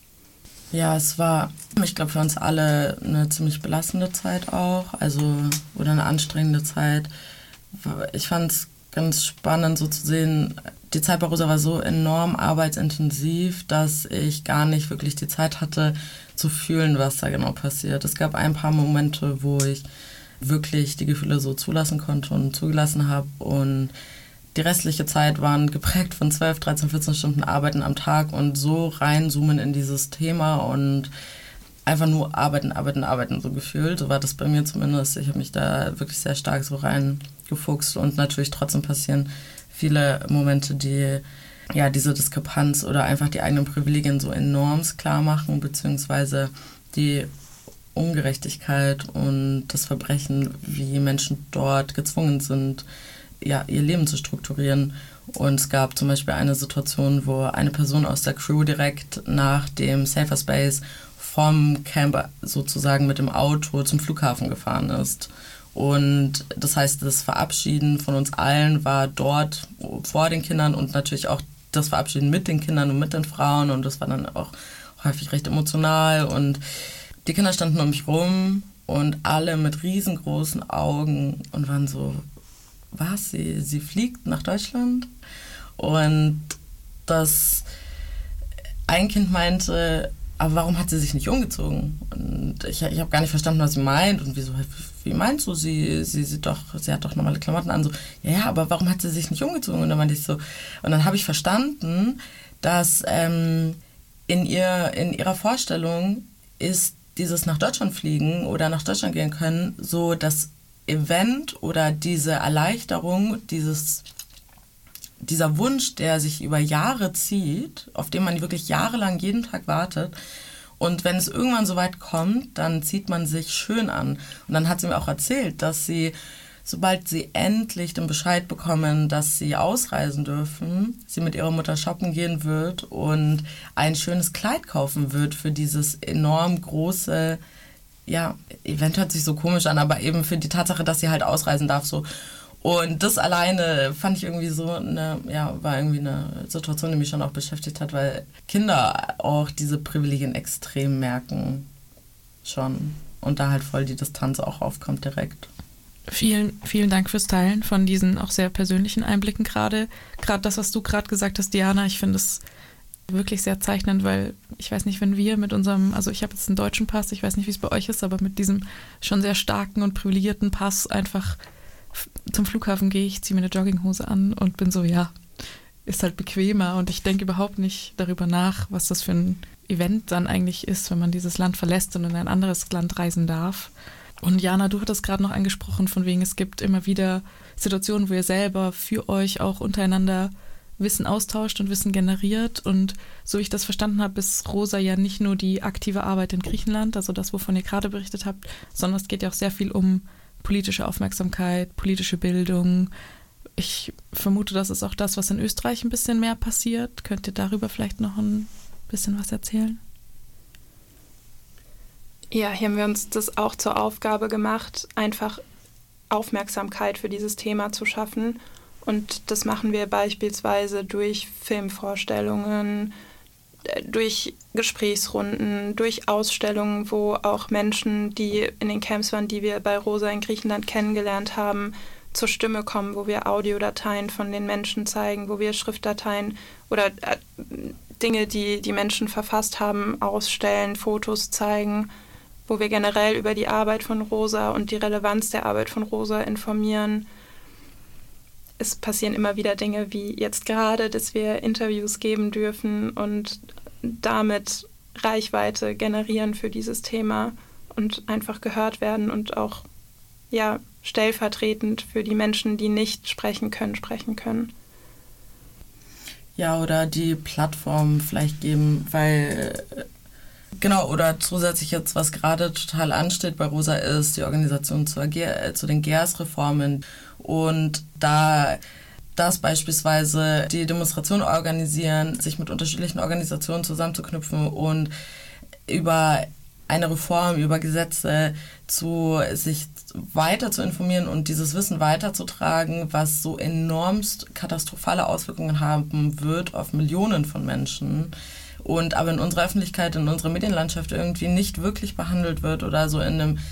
Ja, es war, ich glaube, für uns alle eine ziemlich belastende Zeit auch, also oder eine anstrengende Zeit. Ich fand es ganz spannend so zu sehen, die Zeit bei Rosa war so enorm arbeitsintensiv, dass ich gar nicht wirklich die Zeit hatte zu fühlen, was da genau passiert. Es gab ein paar Momente, wo ich wirklich die Gefühle so zulassen konnte und zugelassen habe, und die restliche Zeit waren geprägt von zwölf, dreizehn, vierzehn Stunden Arbeiten am Tag und so reinzoomen in dieses Thema und einfach nur arbeiten, arbeiten, arbeiten so gefühlt. So war das bei mir zumindest. Ich habe mich da wirklich sehr stark so reingefuchst, und natürlich trotzdem passieren viele Momente, die ja diese Diskrepanz oder einfach die eigenen Privilegien so enorm klar machen, beziehungsweise die Ungerechtigkeit und das Verbrechen, wie Menschen dort gezwungen sind, ja, ihr Leben zu strukturieren. Und es gab zum Beispiel eine Situation, wo eine Person aus der Crew direkt nach dem Safer Space vom Camp sozusagen mit dem Auto zum Flughafen gefahren ist. Und das heißt, das Verabschieden von uns allen war dort vor den Kindern und natürlich auch das Verabschieden mit den Kindern und mit den Frauen. Und das war dann auch häufig recht emotional. Und die Kinder standen um mich rum und alle mit riesengroßen Augen und waren so, was, sie, sie fliegt nach Deutschland? Und das ein Kind meinte, aber warum hat sie sich nicht umgezogen? Und ich, ich habe gar nicht verstanden, was sie meint. Und wieso, wie meinst du, sie, sie, sie, doch, sie hat doch normale Klamotten an. So, ja, ja, aber warum hat sie sich nicht umgezogen? Und dann meinte ich so, und dann habe ich verstanden, dass ähm, in, ihr, in ihrer Vorstellung ist dieses nach Deutschland fliegen oder nach Deutschland gehen können so das Event oder diese Erleichterung, dieses, dieser Wunsch, der sich über Jahre zieht, auf den man wirklich jahrelang jeden Tag wartet. Und wenn es irgendwann so weit kommt, dann zieht man sich schön an. Und dann hat sie mir auch erzählt, dass sie, sobald sie endlich den Bescheid bekommen, dass sie ausreisen dürfen, sie mit ihrer Mutter shoppen gehen wird und ein schönes Kleid kaufen wird für dieses enorm große, ja, Event hört sich so komisch an, aber eben für die Tatsache, dass sie halt ausreisen darf, so. Und das alleine fand ich irgendwie so eine, ja, war irgendwie eine Situation, die mich schon auch beschäftigt hat, weil Kinder auch diese Privilegien extrem merken schon und da halt voll die Distanz auch aufkommt direkt. Vielen, vielen Dank fürs Teilen von diesen auch sehr persönlichen Einblicken gerade. Gerade das, was du gerade gesagt hast, Diana, ich finde es wirklich sehr zeichnend, weil ich weiß nicht, wenn wir mit unserem, also ich habe jetzt einen deutschen Pass, ich weiß nicht, wie es bei euch ist, aber mit diesem schon sehr starken und privilegierten Pass einfach zum Flughafen gehe, ich ziehe mir eine Jogginghose an und bin so, ja, ist halt bequemer und ich denke überhaupt nicht darüber nach, was das für ein Event dann eigentlich ist, wenn man dieses Land verlässt und in ein anderes Land reisen darf. Und Jana, du hattest gerade noch angesprochen, von wegen es gibt immer wieder Situationen, wo ihr selber für euch auch untereinander Wissen austauscht und Wissen generiert. Und so wie ich das verstanden habe, ist Rosa ja nicht nur die aktive Arbeit in Griechenland, also das, wovon ihr gerade berichtet habt, sondern es geht ja auch sehr viel um politische Aufmerksamkeit, politische Bildung. Ich vermute, das ist auch das, was in Österreich ein bisschen mehr passiert. Könnt ihr darüber vielleicht noch ein bisschen was erzählen? Ja, hier haben wir uns das auch zur Aufgabe gemacht, einfach Aufmerksamkeit für dieses Thema zu schaffen. Und das machen wir beispielsweise durch Filmvorstellungen, durch Gesprächsrunden, durch Ausstellungen, wo auch Menschen, die in den Camps waren, die wir bei Rosa in Griechenland kennengelernt haben, zur Stimme kommen, wo wir Audiodateien von den Menschen zeigen, wo wir Schriftdateien oder äh, Dinge, die die Menschen verfasst haben, ausstellen, Fotos zeigen, wo wir generell über die Arbeit von Rosa und die Relevanz der Arbeit von Rosa informieren. Es passieren immer wieder Dinge wie jetzt gerade, dass wir Interviews geben dürfen und damit Reichweite generieren für dieses Thema und einfach gehört werden und auch ja, stellvertretend für die Menschen, die nicht sprechen können, sprechen können. Ja, oder die Plattform vielleicht geben, weil, genau, oder zusätzlich jetzt, was gerade total ansteht bei Rosa, ist die Organisation zur G- äh, zu den G E A S-Reformen. Und da das beispielsweise die Demonstration organisieren, sich mit unterschiedlichen Organisationen zusammenzuknüpfen und über eine Reform, über Gesetze zu sich weiter zu informieren und dieses Wissen weiterzutragen, was so enormst katastrophale Auswirkungen haben wird auf Millionen von Menschen und aber in unserer Öffentlichkeit, in unserer Medienlandschaft irgendwie nicht wirklich behandelt wird oder so in einem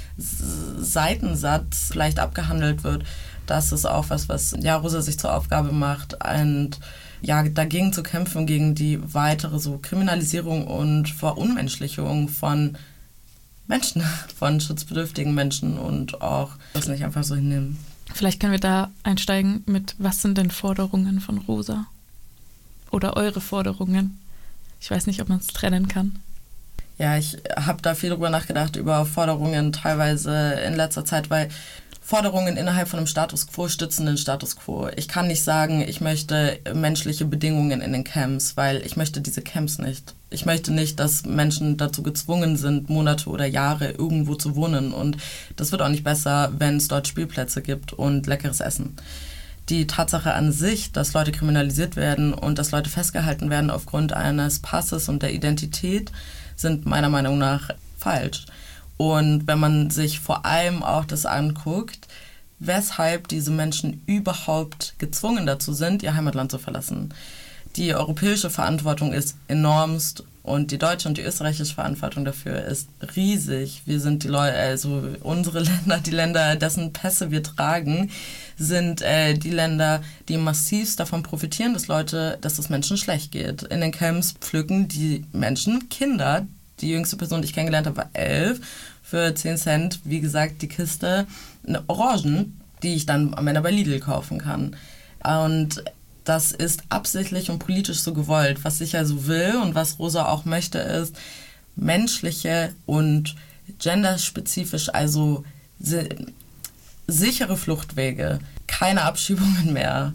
Seitensatz vielleicht abgehandelt wird. Das ist auch was, was ja, Rosa sich zur Aufgabe macht, und ja, dagegen zu kämpfen, gegen die weitere so Kriminalisierung und Verunmenschlichung von Menschen, von schutzbedürftigen Menschen und auch das nicht einfach so hinnehmen. Vielleicht können wir da einsteigen mit, was sind denn Forderungen von Rosa? Oder eure Forderungen? Ich weiß nicht, ob man es trennen kann. Ja, ich habe da viel drüber nachgedacht, über Forderungen teilweise in letzter Zeit, weil Forderungen innerhalb von einem Status Quo stützen den Status Quo. Ich kann nicht sagen, ich möchte menschliche Bedingungen in den Camps, weil ich möchte diese Camps nicht. Ich möchte nicht, dass Menschen dazu gezwungen sind, Monate oder Jahre irgendwo zu wohnen. Und das wird auch nicht besser, wenn es dort Spielplätze gibt und leckeres Essen. Die Tatsache an sich, dass Leute kriminalisiert werden und dass Leute festgehalten werden aufgrund eines Passes und der Identität, sind meiner Meinung nach falsch. Und wenn man sich vor allem auch das anguckt, weshalb diese Menschen überhaupt gezwungen dazu sind, ihr Heimatland zu verlassen. Die europäische Verantwortung ist enormst und die deutsche und die österreichische Verantwortung dafür ist riesig. Wir sind die Leute, also unsere Länder, die Länder, dessen Pässe wir tragen, sind äh, die Länder, die massivst davon profitieren, dass Leute, dass es Menschen schlecht geht. In den Camps pflücken die Menschen Kinder. Die jüngste Person, die ich kennengelernt habe, war elf. Für zehn Cent, wie gesagt, die Kiste Orangen, die ich dann am Ende bei Lidl kaufen kann. Und das ist absichtlich und politisch so gewollt. Was ich ja so will und was Rosa auch möchte, ist menschliche und genderspezifisch, also si- sichere Fluchtwege, keine Abschiebungen mehr.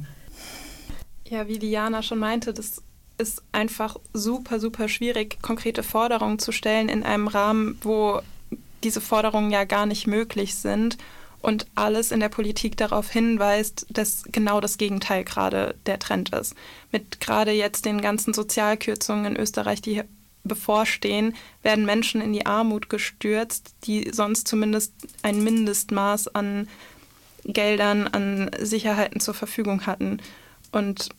Ja, wie Diana schon meinte, das ist einfach super, super schwierig, konkrete Forderungen zu stellen in einem Rahmen, wo diese Forderungen ja gar nicht möglich sind und alles in der Politik darauf hinweist, dass genau das Gegenteil gerade der Trend ist. Mit gerade jetzt den ganzen Sozialkürzungen in Österreich, die bevorstehen, werden Menschen in die Armut gestürzt, die sonst zumindest ein Mindestmaß an Geldern, an Sicherheiten zur Verfügung hatten. Und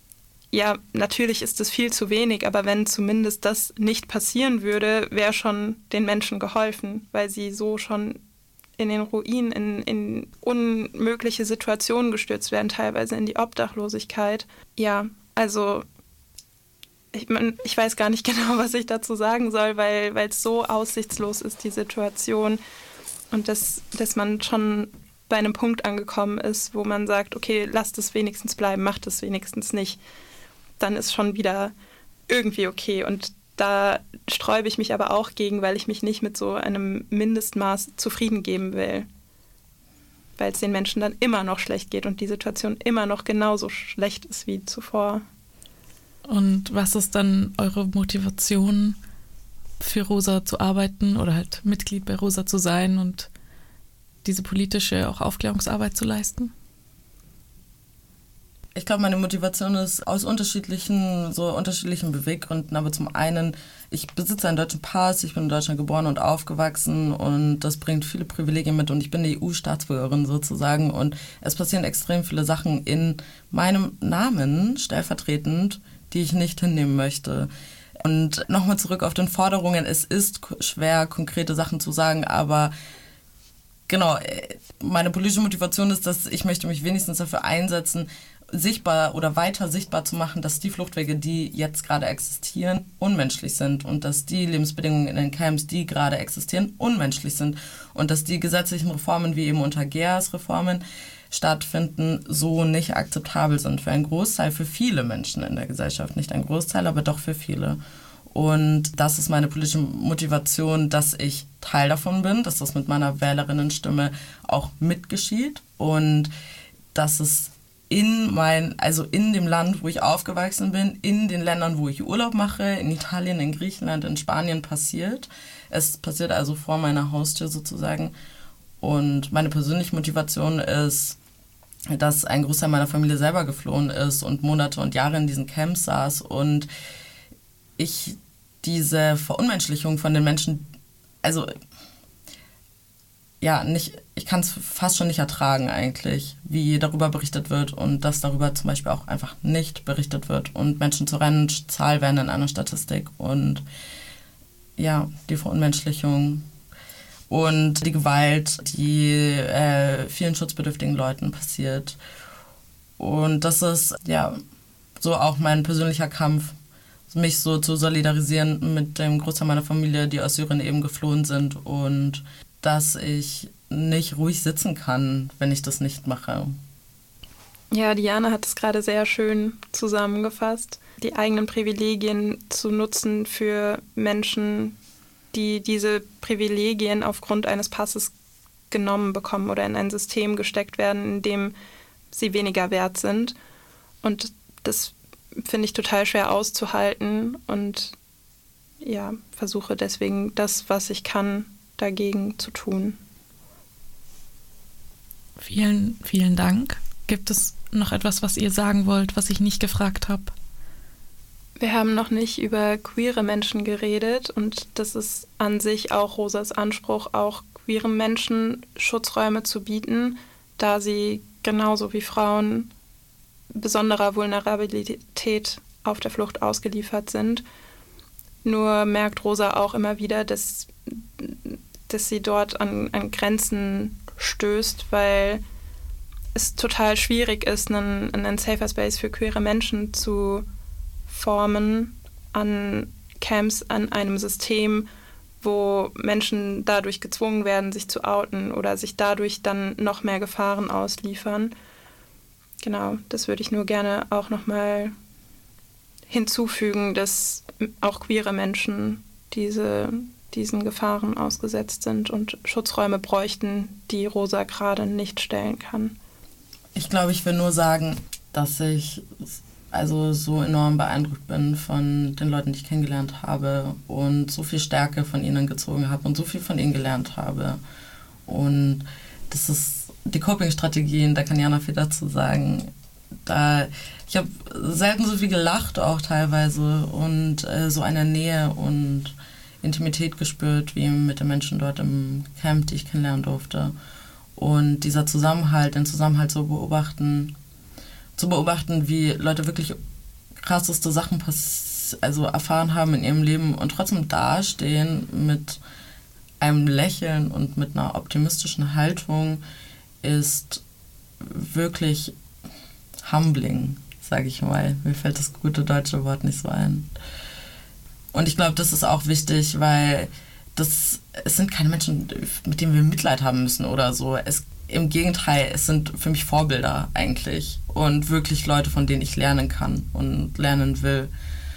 ja, natürlich ist es viel zu wenig, aber wenn zumindest das nicht passieren würde, wäre schon den Menschen geholfen, weil sie so schon in den Ruin, in, in unmögliche Situationen gestürzt werden, teilweise in die Obdachlosigkeit. Ja, also ich, man, ich weiß gar nicht genau, was ich dazu sagen soll, weil weil es so aussichtslos ist, die Situation. Und dass, dass man schon bei einem Punkt angekommen ist, wo man sagt, okay, lasst es wenigstens bleiben, macht es wenigstens nicht. Dann ist schon wieder irgendwie okay. Und da sträube ich mich aber auch gegen, weil ich mich nicht mit so einem Mindestmaß zufrieden geben will. Weil es den Menschen dann immer noch schlecht geht und die Situation immer noch genauso schlecht ist wie zuvor. Und was ist dann eure Motivation, für Rosa zu arbeiten oder halt Mitglied bei Rosa zu sein und diese politische auch Aufklärungsarbeit zu leisten? Ich glaube, meine Motivation ist aus unterschiedlichen, so unterschiedlichen Beweggründen. Aber zum einen, ich besitze einen deutschen Pass, ich bin in Deutschland geboren und aufgewachsen und das bringt viele Privilegien mit und ich bin eine E U-Staatsbürgerin sozusagen und es passieren extrem viele Sachen in meinem Namen stellvertretend, die ich nicht hinnehmen möchte. Und nochmal zurück auf den Forderungen, es ist schwer, konkrete Sachen zu sagen, aber genau, meine politische Motivation ist, dass ich möchte mich wenigstens dafür einsetzen, sichtbar oder weiter sichtbar zu machen, dass die Fluchtwege, die jetzt gerade existieren, unmenschlich sind und dass die Lebensbedingungen in den Camps, die gerade existieren, unmenschlich sind und dass die gesetzlichen Reformen wie eben unter G E A S-Reformen stattfinden, so nicht akzeptabel sind für einen Großteil, für viele Menschen in der Gesellschaft. Nicht ein Großteil, aber doch für viele. Und das ist meine politische Motivation, dass ich Teil davon bin, dass das mit meiner Wählerinnenstimme auch mitgeschieht und dass es in mein, also in dem Land, wo ich aufgewachsen bin, in den Ländern, wo ich Urlaub mache, in Italien, in Griechenland, in Spanien passiert. Es passiert also vor meiner Haustür sozusagen. Und meine persönliche Motivation ist, dass ein Großteil meiner Familie selber geflohen ist und Monate und Jahre in diesen Camps saß und ich diese Verunmenschlichung von den Menschen, also ja, nicht, ich kann es fast schon nicht ertragen eigentlich, wie darüber berichtet wird und dass darüber zum Beispiel auch einfach nicht berichtet wird und Menschen zur reinen Zahl werden in einer Statistik und ja, die Verunmenschlichung und die Gewalt, die äh, vielen schutzbedürftigen Leuten passiert. Und das ist ja so auch mein persönlicher Kampf, mich so zu solidarisieren mit dem Großteil meiner Familie, die aus Syrien eben geflohen sind und dass ich nicht ruhig sitzen kann, wenn ich das nicht mache. Ja, Diana hat es gerade sehr schön zusammengefasst. Die eigenen Privilegien zu nutzen für Menschen, die diese Privilegien aufgrund eines Passes genommen bekommen oder in ein System gesteckt werden, in dem sie weniger wert sind. Und das finde ich total schwer auszuhalten und ja, versuche deswegen das, was ich kann, dagegen zu tun. Vielen, vielen Dank. Gibt es noch etwas, was ihr sagen wollt, was ich nicht gefragt habe? Wir haben noch nicht über queere Menschen geredet und das ist an sich auch Rosas Anspruch, auch queeren Menschen Schutzräume zu bieten, da sie genauso wie Frauen besonderer Vulnerabilität auf der Flucht ausgeliefert sind. Nur merkt Rosa auch immer wieder, dass, dass sie dort an, an Grenzen stößt, weil es total schwierig ist, einen, einen Safer Space für queere Menschen zu formen an Camps, an einem System, wo Menschen dadurch gezwungen werden, sich zu outen oder sich dadurch dann noch mehr Gefahren ausliefern. Genau, das würde ich nur gerne auch nochmal hinzufügen, dass auch queere Menschen diese, diesen Gefahren ausgesetzt sind und Schutzräume bräuchten, die Rosa gerade nicht stellen kann. Ich glaube, ich will nur sagen, dass ich also so enorm beeindruckt bin von den Leuten, die ich kennengelernt habe und so viel Stärke von ihnen gezogen habe und so viel von ihnen gelernt habe. Und das ist die Coping-Strategien, da kann Jana viel dazu sagen. Da, ich habe selten so viel gelacht auch teilweise und äh, so eine Nähe und Intimität gespürt wie mit den Menschen dort im Camp, die ich kennenlernen durfte. Und dieser Zusammenhalt, den Zusammenhalt zu beobachten, zu beobachten, wie Leute wirklich krasseste Sachen pass- also erfahren haben in ihrem Leben und trotzdem dastehen mit einem Lächeln und mit einer optimistischen Haltung, ist wirklich humbling, sage ich mal. Mir fällt das gute deutsche Wort nicht so ein. Und ich glaube, das ist auch wichtig, weil das, es sind keine Menschen, mit denen wir Mitleid haben müssen oder so. Es, im Gegenteil, es sind für mich Vorbilder eigentlich und wirklich Leute, von denen ich lernen kann und lernen will.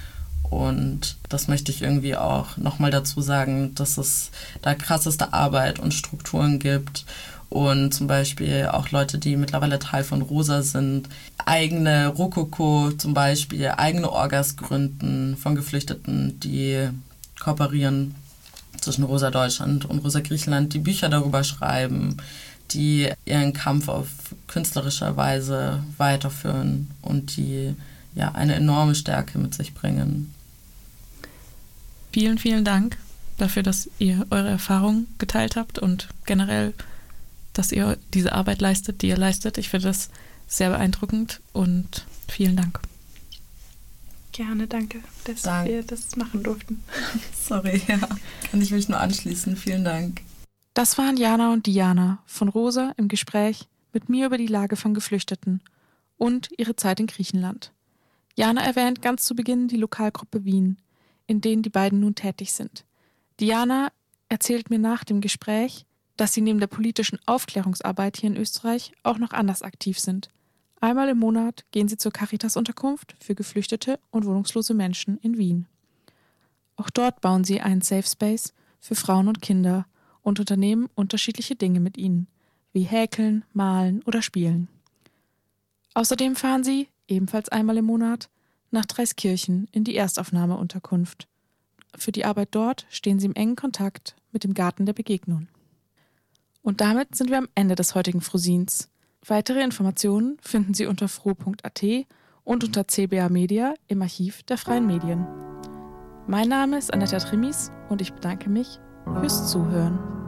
Und das möchte ich irgendwie auch nochmal dazu sagen, dass es da krasseste Arbeit und Strukturen gibt und zum Beispiel auch Leute, die mittlerweile Teil von Rosa sind, eigene Rokoko zum Beispiel, eigene Orgas gründen von Geflüchteten, die kooperieren zwischen Rosa Deutschland und Rosa Griechenland, die Bücher darüber schreiben, die ihren Kampf auf künstlerische Weise weiterführen und die ja eine enorme Stärke mit sich bringen. Vielen, vielen Dank dafür, dass ihr eure Erfahrungen geteilt habt und generell, dass ihr diese Arbeit leistet, die ihr leistet. Ich finde das sehr beeindruckend und vielen Dank. Gerne, danke, dass Dank. wir das machen durften. Sorry, ja, kann ich mich nur anschließen. Vielen Dank. Das waren Jana und Diana von Rosa im Gespräch mit mir über die Lage von Geflüchteten und ihre Zeit in Griechenland. Jana erwähnt ganz zu Beginn die Lokalgruppe Wien, in denen die beiden nun tätig sind. Diana erzählt mir nach dem Gespräch, dass sie neben der politischen Aufklärungsarbeit hier in Österreich auch noch anders aktiv sind. Einmal im Monat gehen sie zur Caritas-Unterkunft für Geflüchtete und wohnungslose Menschen in Wien. Auch dort bauen sie einen Safe Space für Frauen und Kinder und unternehmen unterschiedliche Dinge mit ihnen, wie häkeln, malen oder spielen. Außerdem fahren sie, ebenfalls einmal im Monat, nach Dreiskirchen in die Erstaufnahmeunterkunft. Für die Arbeit dort stehen sie im engen Kontakt mit dem Garten der Begegnung. Und damit sind wir am Ende des heutigen Frosins. Weitere Informationen finden Sie unter fro punkt a t und unter C B A Media im Archiv der Freien Medien. Mein Name ist Anetta Trimis und ich bedanke mich fürs Zuhören.